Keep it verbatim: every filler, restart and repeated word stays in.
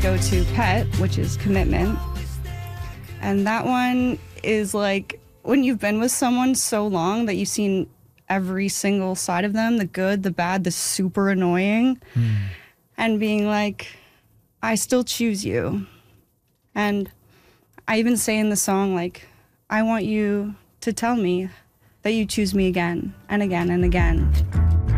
go to Pet, which is commitment. And that one is like when you've been with someone so long that you've seen every single side of them, the good, the bad, the super annoying, mm. and being like, I still choose you. And I even say in the song, like, I want you to tell me that you choose me again and again and again.